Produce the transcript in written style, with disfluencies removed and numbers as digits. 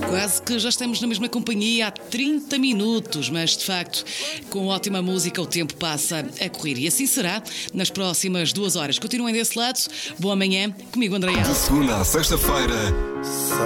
Quase que já estamos na mesma companhia há 30 minutos, mas de facto, com ótima música, o tempo passa a correr. E assim será nas próximas 2 horas. Continuem desse lado. Boa manhã, comigo, André. De segunda à sexta-feira.